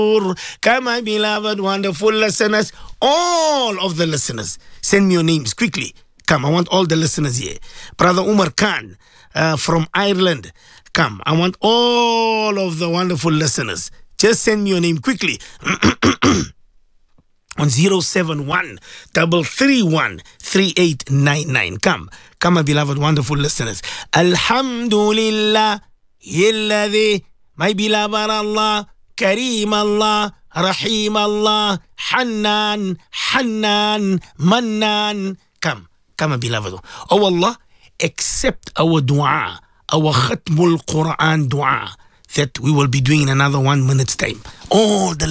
Come, my beloved, wonderful listeners, all of the listeners, send me your names quickly. Come, I want all the listeners here. Brother Umar Khan from Ireland. Come, I want all of the wonderful listeners. Just send me your name quickly. On 071 331 3899. Come, my beloved, wonderful listeners. Alhamdulillah, Yilladhi, my beloved Allah, Kareem Allah, Rahim Allah, Hannan, Mannan. Come, my beloved. Oh Allah, accept our dua, our Khatmul Quran dua that we will be doing in another 1 minute's time. All the